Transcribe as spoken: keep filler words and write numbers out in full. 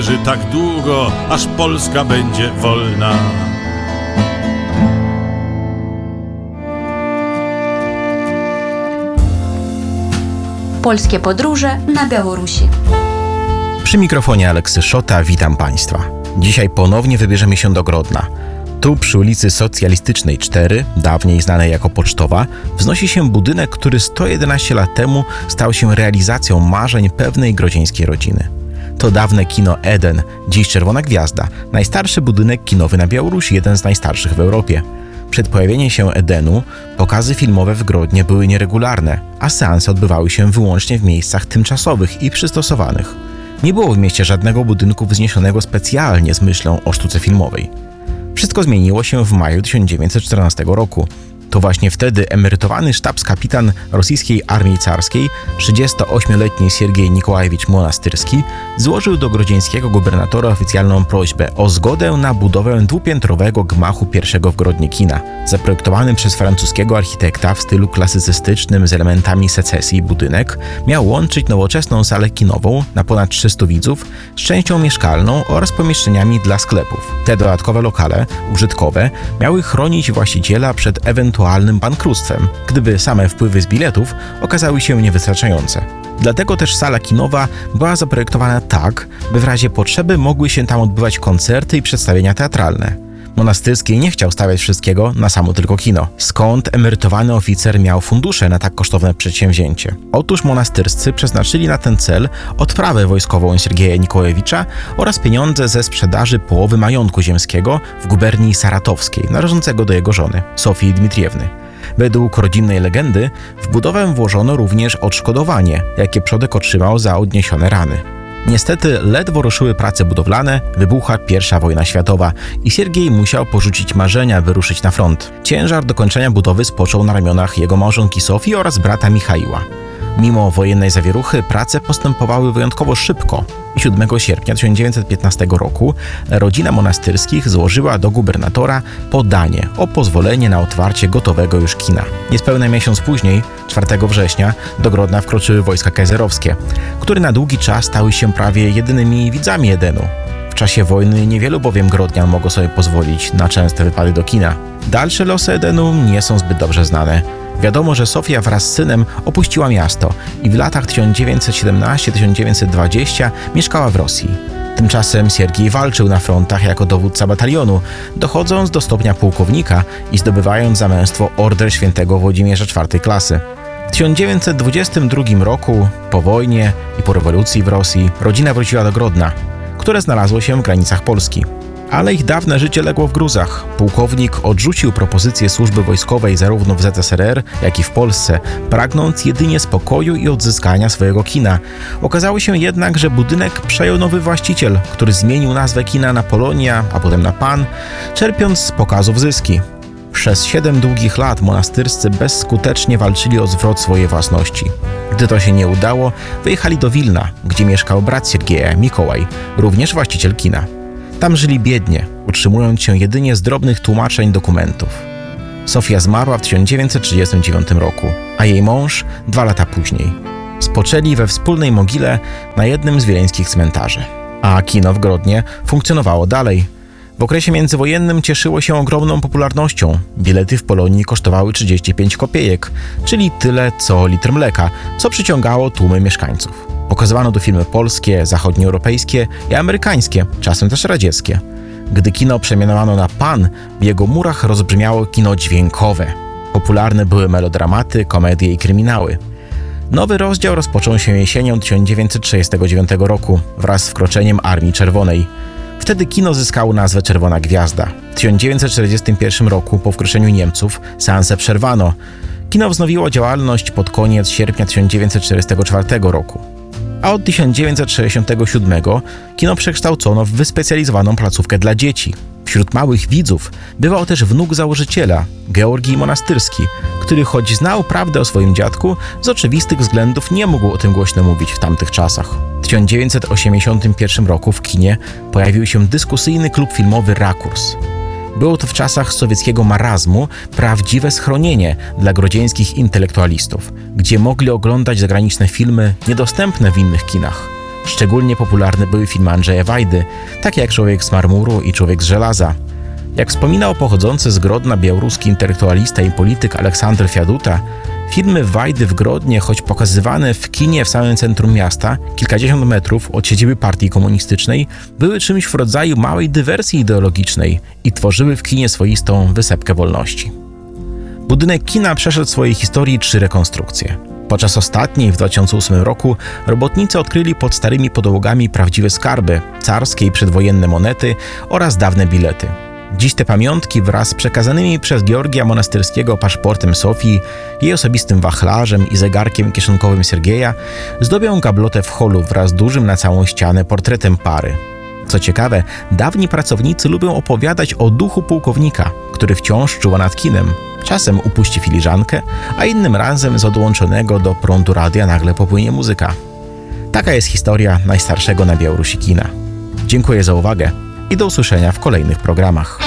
Tak długo, aż Polska będzie wolna. Polskie podróże na Białorusi. Przy mikrofonie Aleksy Szota, witam Państwa. Dzisiaj ponownie wybierzemy się do Grodna. Tu przy ulicy Socjalistycznej cztery, dawniej znanej jako Pocztowa, wznosi się budynek, który sto jedenaście lat temu stał się realizacją marzeń pewnej grodzieńskiej rodziny. To dawne kino Eden, dziś Czerwona Gwiazda, najstarszy budynek kinowy na Białorusi, jeden z najstarszych w Europie. Przed pojawieniem się Edenu pokazy filmowe w Grodnie były nieregularne, a seanse odbywały się wyłącznie w miejscach tymczasowych i przystosowanych. Nie było w mieście żadnego budynku wzniesionego specjalnie z myślą o sztuce filmowej. Wszystko zmieniło się w maju tysiąc dziewięćset czternastego roku. To właśnie wtedy emerytowany sztabskapitan rosyjskiej armii carskiej, trzydziestoośmioletni Siergiej Nikołajewicz Monastyrski, złożył do grodzieńskiego gubernatora oficjalną prośbę o zgodę na budowę dwupiętrowego gmachu pierwszego w Grodnie kina. Zaprojektowany przez francuskiego architekta w stylu klasycystycznym z elementami secesji budynek miał łączyć nowoczesną salę kinową na ponad trzystu widzów z częścią mieszkalną oraz pomieszczeniami dla sklepów. Te dodatkowe lokale, użytkowe, miały chronić właściciela przed ewentualnym bankructwem, gdyby same wpływy z biletów okazały się niewystarczające. Dlatego też sala kinowa była zaprojektowana tak, by w razie potrzeby mogły się tam odbywać koncerty i przedstawienia teatralne. Monastyrski nie chciał stawiać wszystkiego na samo tylko kino. Skąd emerytowany oficer miał fundusze na tak kosztowne przedsięwzięcie? Otóż monastyrscy przeznaczyli na ten cel odprawę wojskową Siergieja Nikołajewicza oraz pieniądze ze sprzedaży połowy majątku ziemskiego w guberni saratowskiej, należącego do jego żony, Sofii Dmitriewny. Według rodzinnej legendy w budowę włożono również odszkodowanie, jakie przodek otrzymał za odniesione rany. Niestety ledwo ruszyły prace budowlane, wybuchła pierwsza wojna światowa i Siergiej musiał porzucić marzenia, by ruszyć na front. Ciężar dokończenia budowy spoczął na ramionach jego małżonki Sofii oraz brata Michaiła. Mimo wojennej zawieruchy prace postępowały wyjątkowo szybko i siódmego sierpnia tysiąc dziewięćset piętnastego roku rodzina Monastyrskich złożyła do gubernatora podanie o pozwolenie na otwarcie gotowego już kina. Niespełna miesiąc później, czwartego września, do Grodna wkroczyły wojska kajzerowskie, które na długi czas stały się prawie jedynymi widzami Edenu. W czasie wojny niewielu bowiem grodnian mogło sobie pozwolić na częste wypady do kina. Dalsze losy Edenu nie są zbyt dobrze znane. Wiadomo, że Sofia wraz z synem opuściła miasto i w latach tysiąc dziewięćset siedemnastego do tysiąc dziewięćset dwudziestego mieszkała w Rosji. Tymczasem Siergiej walczył na frontach jako dowódca batalionu, dochodząc do stopnia pułkownika i zdobywając za męstwo Order Świętego Włodzimierza czwartej klasy. W tysiąc dziewięćset dwudziestym drugim roku, po wojnie i po rewolucji w Rosji, rodzina wróciła do Grodna, które znalazło się w granicach Polski. Ale ich dawne życie legło w gruzach. Pułkownik odrzucił propozycję służby wojskowej zarówno w Z S R R, jak i w Polsce, pragnąc jedynie spokoju i odzyskania swojego kina. Okazało się jednak, że budynek przejął nowy właściciel, który zmienił nazwę kina na Polonia, a potem na Pan, czerpiąc z pokazów zyski. Przez siedem długich lat monastyrscy bezskutecznie walczyli o zwrot swojej własności. Gdy to się nie udało, wyjechali do Wilna, gdzie mieszkał brat Siergieja, Mikołaj, również właściciel kina. Tam żyli biednie, utrzymując się jedynie z drobnych tłumaczeń dokumentów. Sofia zmarła w tysiąc dziewięćset trzydziestym dziewiątym roku, a jej mąż dwa lata później. Spoczęli we wspólnej mogile na jednym z wileńskich cmentarzy. A kino w Grodnie funkcjonowało dalej. W okresie międzywojennym cieszyło się ogromną popularnością. Bilety w Polonii kosztowały trzydzieści pięć kopiejek, czyli tyle co litr mleka, co przyciągało tłumy mieszkańców. Pokazywano tu filmy polskie, zachodnioeuropejskie i amerykańskie, czasem też radzieckie. Gdy kino przemianowano na Pan, w jego murach rozbrzmiało kino dźwiękowe. Popularne były melodramaty, komedie i kryminały. Nowy rozdział rozpoczął się jesienią tysiąc dziewięćset trzydziestego dziewiątego roku wraz z wkroczeniem Armii Czerwonej. Wtedy kino zyskało nazwę Czerwona Gwiazda. W tysiąc dziewięćset czterdziestym pierwszym roku, po wkroczeniu Niemców, seanse przerwano. Kino wznowiło działalność pod koniec sierpnia tysiąc dziewięćset czterdziestego czwartego roku. A od tysiąc dziewięćset sześćdziesiątego siódmego kino przekształcono w wyspecjalizowaną placówkę dla dzieci. Wśród małych widzów bywał też wnuk założyciela, Georgij Monastyrski, który choć znał prawdę o swoim dziadku, z oczywistych względów nie mógł o tym głośno mówić w tamtych czasach. W tysiąc dziewięćset osiemdziesiątym pierwszym roku w kinie pojawił się dyskusyjny klub filmowy Rakurs. Było to w czasach sowieckiego marazmu prawdziwe schronienie dla grodzieńskich intelektualistów, gdzie mogli oglądać zagraniczne filmy niedostępne w innych kinach. Szczególnie popularne były filmy Andrzeja Wajdy, takie jak Człowiek z marmuru i Człowiek z żelaza. Jak wspominał pochodzący z Grodna białoruski intelektualista i polityk Aleksander Fiaduta, filmy Wajdy w Grodnie, choć pokazywane w kinie w samym centrum miasta, kilkadziesiąt metrów od siedziby partii komunistycznej, były czymś w rodzaju małej dywersji ideologicznej i tworzyły w kinie swoistą wysepkę wolności. Budynek kina przeszedł w swojej historii trzy rekonstrukcje. Podczas ostatniej w dwa tysiące ósmym roku robotnicy odkryli pod starymi podłogami prawdziwe skarby, carskie i przedwojenne monety oraz dawne bilety. Dziś te pamiątki wraz z przekazanymi przez Georgia Monastyrskiego paszportem Sofii, jej osobistym wachlarzem i zegarkiem kieszonkowym Sergeja zdobią gablotę w holu wraz z dużym na całą ścianę portretem pary. Co ciekawe, dawni pracownicy lubią opowiadać o duchu pułkownika, który wciąż czuwa nad kinem. Czasem upuści filiżankę, a innym razem z odłączonego do prądu radia nagle popłynie muzyka. Taka jest historia najstarszego na Białorusi kina. Dziękuję za uwagę i do usłyszenia w kolejnych programach.